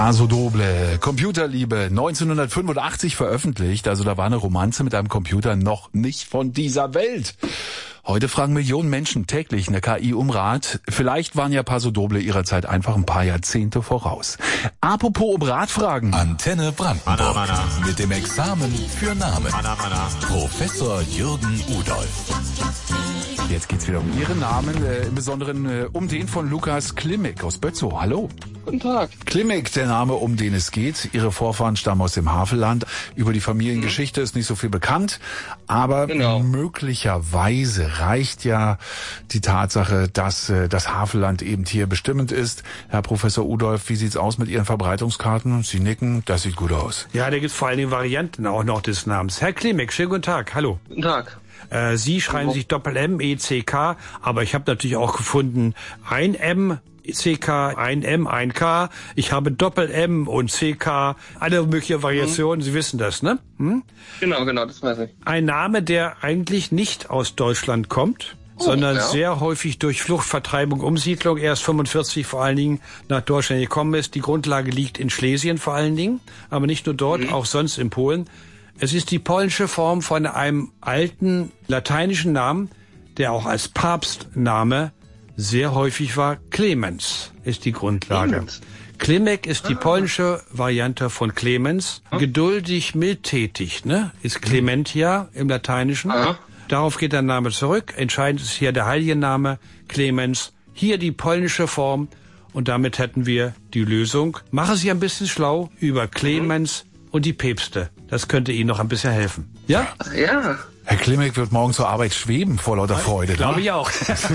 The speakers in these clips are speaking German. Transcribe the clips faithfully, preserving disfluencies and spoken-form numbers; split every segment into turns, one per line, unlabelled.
Paso Doble, Computerliebe, neunzehnhundertfünfundachtzig veröffentlicht, also da war eine Romanze mit einem Computer noch nicht von dieser Welt. Heute fragen Millionen Menschen täglich eine K I um Rat. Vielleicht waren ja Paso Doble ihrer Zeit einfach ein paar Jahrzehnte voraus. Apropos um Rat fragen.
Antenne Brandenburg.
Mana, mana.
Mit dem Examen für Namen.
Mana, mana.
Professor Jürgen Udolph.
Jetzt geht's wieder um Ihren Namen, äh, im Besonderen äh, um den von Lukas Klimek aus Bötzow. Hallo.
Guten Tag.
Klimek, der Name, um den es geht. Ihre Vorfahren stammen aus dem Havelland. Über die Familiengeschichte ist nicht so viel bekannt, aber
Genau.
möglicherweise reicht ja die Tatsache, dass äh, das Havelland eben hier bestimmend ist. Herr Professor Udolph, wie sieht's aus mit Ihren Verbreitungskarten? Sie nicken, das sieht gut aus.
Ja, da gibt's vor allen Dingen Varianten auch noch des Namens. Herr Klimek, schönen guten Tag, hallo.
Guten Tag.
Äh, Sie schreiben sich Doppel-M, E C K, aber ich habe natürlich auch gefunden, ein M, C K, ein M, ein K. Ich habe Doppel-M und C K, alle mögliche Variationen, mhm. Sie wissen das, ne? Hm?
Genau, genau, das weiß ich.
Ein Name, der eigentlich nicht aus Deutschland kommt, oh, sondern
ja.
sehr häufig durch Flucht, Vertreibung, Umsiedlung erst fünfundvierzig vor allen Dingen nach Deutschland gekommen ist. Die Grundlage liegt in Schlesien vor allen Dingen, aber nicht nur dort, mhm. auch sonst in Polen. Es ist die polnische Form von einem alten lateinischen Namen, der auch als Papstname sehr häufig war. Clemens ist die Grundlage.
Clemens.
Klimek ist die
Ah.
polnische Variante von Clemens.
Hm?
Geduldig, mildtätig, ne? Ist Clementia im Lateinischen.
Aha.
Darauf geht der Name zurück. Entscheidend ist hier der heilige Name Clemens. Hier die polnische Form. Und damit hätten wir die Lösung. Mache Sie ein bisschen schlau über Clemens und die Päpste. Das könnte Ihnen noch ein bisschen helfen. Ja?
Ach ja.
Herr Klimek wird morgen zur Arbeit schweben vor lauter Freude.
Glaube
ne?
ich auch.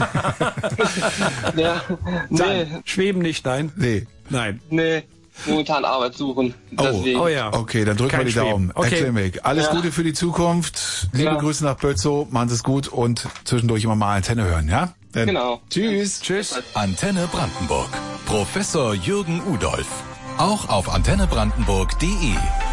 Ja. Nee,
Schweben nicht, nein?
Nee.
Nein.
nee. Momentan Arbeit suchen. Deswegen.
Oh ja.
Okay, dann drücken
Kein
wir die
Schweben.
Daumen.
Okay.
Herr Klimek, alles
Ja.
Gute für die Zukunft. Liebe
Ja.
Grüße nach Bötzow. Machen Sie es gut und zwischendurch immer mal Antenne hören, ja? Dann
Genau.
Tschüss.
Tschüss.
Antenne Brandenburg. Professor Jürgen Udolph. Auch auf antenne brandenburg punkt de.